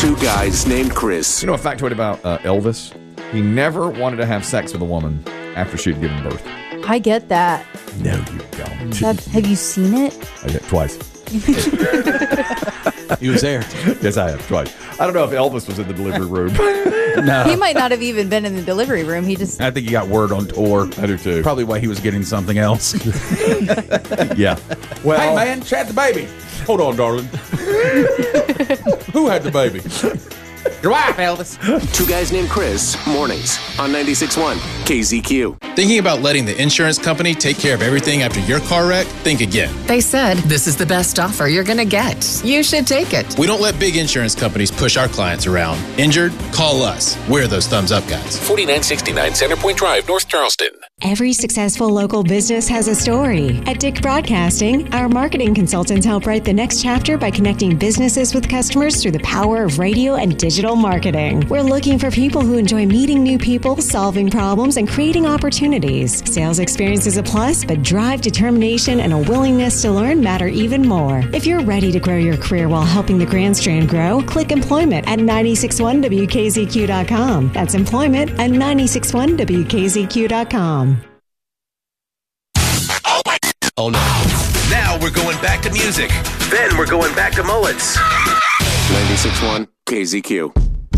Two Guys Named Chris. You know a factoid about Elvis? He never wanted to have sex with a woman after she'd given birth. I get that. No, you don't. Have you seen it? I did twice. He was there. Yes, I have twice. I don't know if Elvis was in the delivery room. No. He might not have even been in the delivery room. He just... I think he got word on tour. I do too. Probably why he was getting something else. Yeah. Well, Hey, man, chat the baby. Hold on, darling. Who had the baby? Your wife, Elvis. Two Guys Named Chris, mornings on 96.1 KZQ. Thinking about letting the insurance company take care of everything after your car wreck? Think again. They said, this is the best offer you're going to get. You should take it. We don't let big insurance companies push our clients around. Injured? Call us. We're those thumbs up guys. 4969 Centerpoint Drive, North Charleston. Every successful local business has a story. At Dick Broadcasting, our marketing consultants help write the next chapter by connecting businesses with customers through the power of radio and digital marketing. We're looking for people who enjoy meeting new people, solving problems, and creating opportunities. Sales experience is a plus, but drive, determination, and a willingness to learn matter even more. If you're ready to grow your career while helping the Grand Strand grow, click employment at 961WKZQ.com. That's employment at 961WKZQ.com. Oh no. Now we're going back to music. Then we're going back to mullets. 96.1 KZQ.